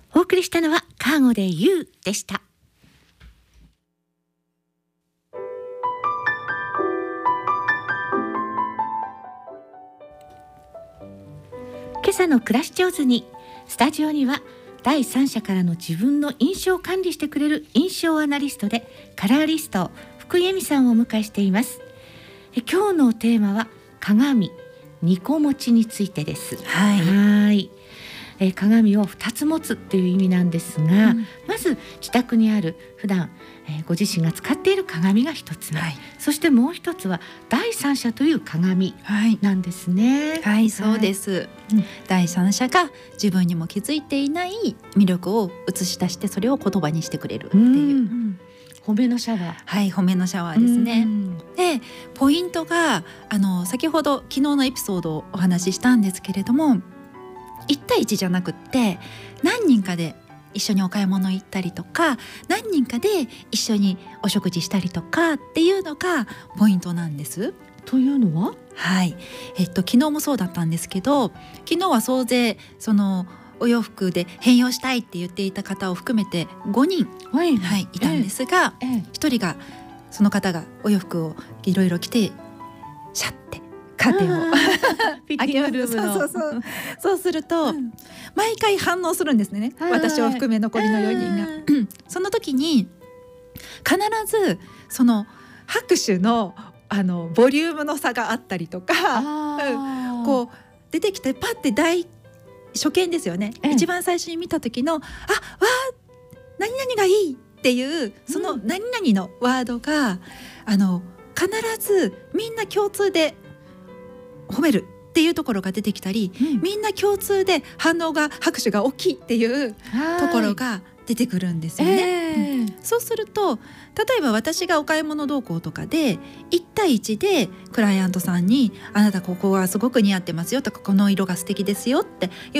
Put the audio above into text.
お送りしたのはカーゴで You でした。今朝の暮らし上手に、スタジオには第三者からの自分の印象を管理してくれる印象アナリストでカラーリスト福井恵美さんをお迎えしています。今日のテーマは鏡2個持ちについてです。はい。鏡を2つ持つっていう意味なんですが、まず自宅にある普段、ご自身が使っている鏡が1つ目、そしてもう1つは第三者という鏡なんですね。 はい、そうです、第三者が自分にも気づいていない魅力を映し出して、それを言葉にしてくれるっていう、 褒めのシャワー。 はい、褒めのシャワーですね。で、ポイントが先ほど昨日のエピソードをお話ししたんですけれども、1対1じゃなくって何人かで一緒にお買い物行ったりとか、何人かで一緒にお食事したりとかっていうのがポイントなんです。 というのは、 はい、昨日もそうだったんですけど、昨日は総勢そのお洋服で変容したいって言っていた方を含めて5人、いたんですが、1人がその方がお洋服をいろいろ着てシャッてカーテンを開ける。そうすると、毎回反応するんですね、私を含め残りの4人がその時に必ずその拍手のボリュームの差があったりとか、こう出てきてパッて初見ですよね、一番最初に見た時のわー何々がいいっていうその何々のワードが必ずみんな共通で褒めるっていうところが出てきたり、みんな共通で拍手が大きいっていうところが出てくるんですよね。そうすると、例えば私がお買い物同行とかで1対1でクライアントさんに、あなたここはすごく似合ってますよとか、この色が素敵ですよっていう